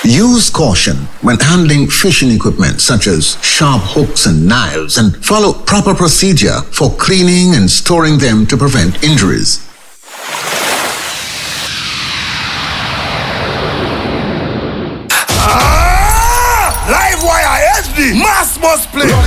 Use caution when handling fishing equipment such as sharp hooks and knives, and follow proper procedure for cleaning and storing them to prevent injuries. Live Wire HD, Mass must play.